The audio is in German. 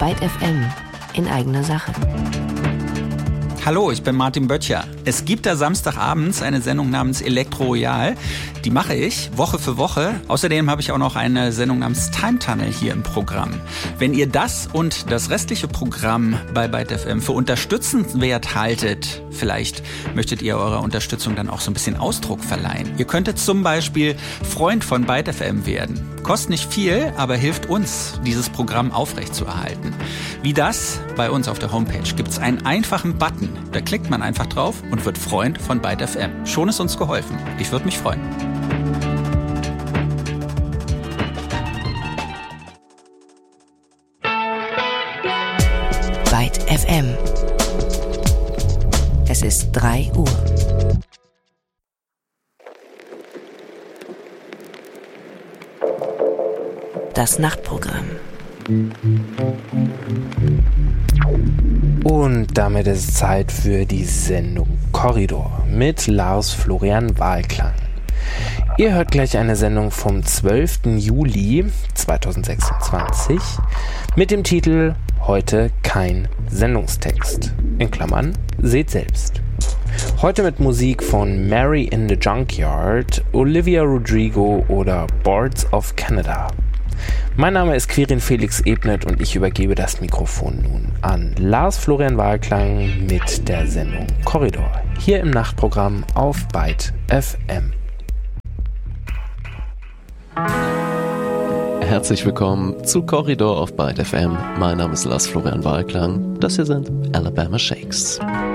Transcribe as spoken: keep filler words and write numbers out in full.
Byte F M in eigener Sache. Hallo, ich bin Martin Böttcher. Es gibt da Samstagabends eine Sendung namens Elektro Royal. Die mache ich Woche für Woche. Außerdem habe ich auch noch eine Sendung namens Time Tunnel hier im Programm. Wenn ihr das und das restliche Programm bei Byte F M für unterstützenswert haltet, vielleicht möchtet ihr eurer Unterstützung dann auch so ein bisschen Ausdruck verleihen. Ihr könntet zum Beispiel Freund von Byte F M werden. Kostet nicht viel, aber hilft uns, dieses Programm aufrechtzuerhalten. Wie das? Bei uns auf der Homepage gibt es einen einfachen Button. Da klickt man einfach drauf und wird Freund von Byte F M. Schon ist uns geholfen. Ich würde mich freuen. Byte F M. Es ist drei Uhr. Das Nachtprogramm. Und damit ist es Zeit für die Sendung Korridor mit Lars Florian Wahlklang. Ihr hört gleich eine Sendung vom zwölften Juli zweitausendsechsundzwanzig mit dem Titel Heute kein Sendungstext. In Klammern, seht selbst. Heute mit Musik von Mary in the Junkyard, Olivia Rodrigo oder Boards of Canada. Mein Name ist Quirin Felix Ebnet und ich übergebe das Mikrofon nun an Lars Florian Wahlklang mit der Sendung Korridor, hier im Nachtprogramm auf Byte F M. Herzlich willkommen zu Korridor auf Byte F M. Mein Name ist Lars Florian Wahlklang. Das hier sind Alabama Shakes.